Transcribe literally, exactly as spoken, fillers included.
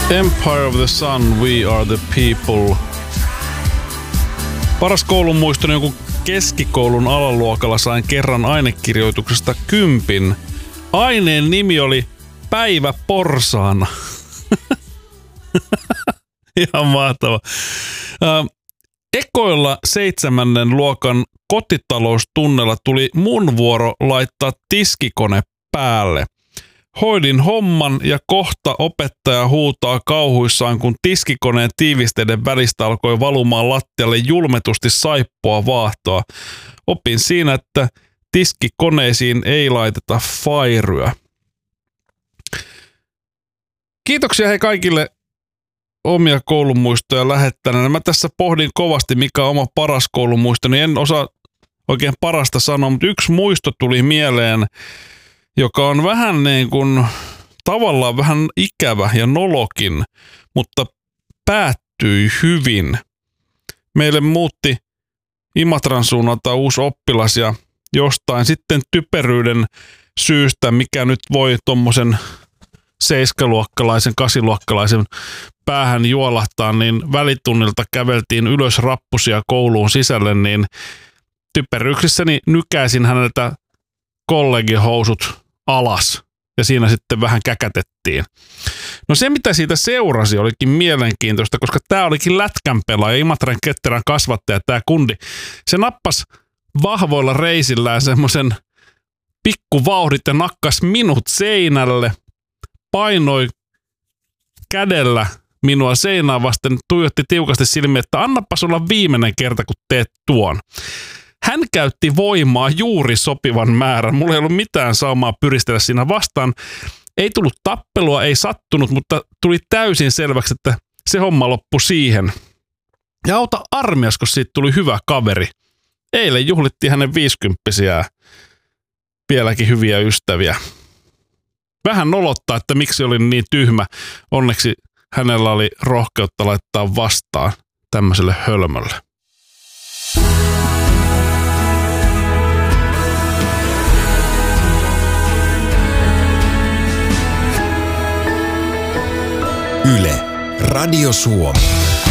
Empire of the Sun, We Are the People. Paras koulun muistoni joku keskikoulun alaluokalla sain kerran ainekirjoituksesta kympin. Aineen nimi oli Päivä porsaana. Ihan mahtava. Ekoilla seitsemännen luokan kotitaloustunnella tuli mun vuoro laittaa tiskikone päälle. Hoidin homman ja kohta opettaja huutaa kauhuissaan, kun tiskikoneen tiivisteiden välistä alkoi valumaan lattialle julmetusti saippua vaahtoa. Opin siinä, että tiskikoneisiin ei laiteta fairyä. Kiitoksia hei kaikille omia koulumuistoja lähettäneen. Mä tässä pohdin kovasti, mikä on oma paras koulumuisto, niin en osaa oikein parasta sanoa, mutta yksi muisto tuli mieleen, joka on vähän niin kuin tavallaan vähän ikävä ja nolokin, mutta päättyi hyvin. Meille muutti Imatran suunnalta uusi oppilas ja jostain sitten typeryyden syystä, mikä nyt voi tommosen seiskaluokkalaisen, kasiluokkalaisen päähän juolahtaa, niin välitunnilta käveltiin ylös rappusia kouluun sisälle, niin typeryyksissäni nykäisin häneltä kollegihousut alas ja siinä sitten vähän käkätettiin. No se, mitä siitä seurasi, olikin mielenkiintoista, koska tämä olikin lätkän pelaaja, Imatran ketterän kasvattaja, tämä kundi. Se nappasi vahvoilla reisillään semmoisen pikkuvauhdit ja nakkas minut seinälle, painoi kädellä minua seinään vasten, tuijotti tiukasti silmiä, että annapas olla viimeinen kerta, kun teet tuon. Hän käytti voimaa juuri sopivan määrän. Mulla ei ollut mitään saumaa pyristellä siinä vastaan. Ei tullut tappelua, ei sattunut, mutta tuli täysin selväksi, että se homma loppui siihen. Ja auta armias, kun siitä tuli hyvä kaveri. Eilen juhlittiin hänen viisikymppisiä vieläkin hyviä ystäviä. Vähän nolottaa, että miksi oli niin tyhmä. Onneksi hänellä oli rohkeutta laittaa vastaan tämmöiselle hölmölle. Yle, Radio Suomi.